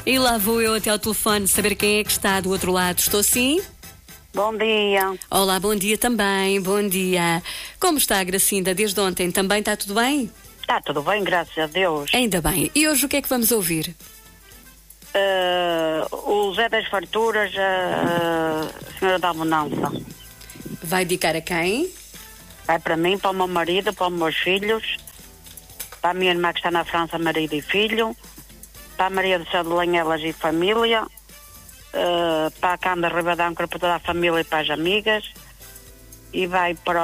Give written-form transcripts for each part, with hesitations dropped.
E lá vou eu até ao telefone saber quem é que está do outro lado. Estou sim? Bom dia. Olá, bom dia também, bom dia. Como está a Gracinda desde ontem? Também está tudo bem? Está tudo bem, graças a Deus. Ainda bem. E hoje o que é que vamos ouvir? O Zé das Farturas, a senhora da Abundância. Vai dedicar a quem? Vai para mim, para o meu marido, para os meus filhos, para a minha irmã que está na França, marido e filho, para a Maria do Céu de Lanhelas e família, para a Canda Ribadão, para toda a família e para as amigas, e vai para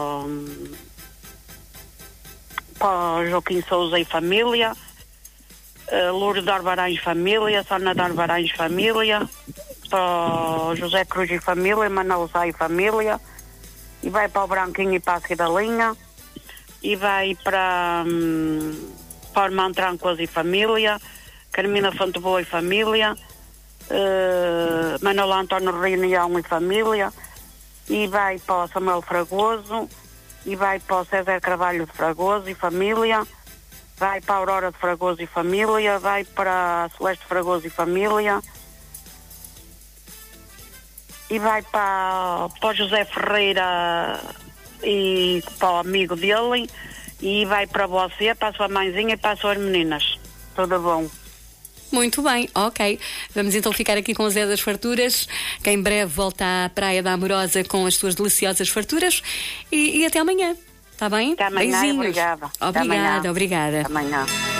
o Joaquim Souza e família, Lourdes de Arbarães família, Sônia de Arbarães família, para o José Cruz e família, Manuel Zá e família, e vai para o Branquinho e para a Cidalinha, e vai para o Armão Trancoso e família, Carmina Fonte Boa e família, Manuel António Reunião e família, e vai para o Samuel Fragoso, e vai para o César Carvalho de Fragoso e família, vai para a Aurora de Fragoso e família, vai para a Celeste Fragoso e família, e vai para o José Ferreira e para o amigo dele, e vai para você, para a sua mãezinha e para as suas meninas. Tudo bom? Muito bem, ok. Vamos então ficar aqui com o Zé das Farturas, que em breve volta à Praia da Amorosa com as suas deliciosas farturas, e até amanhã. Está bem? Até amanhã. Beijinhos. Obrigada. Obrigada, obrigada. Até amanhã.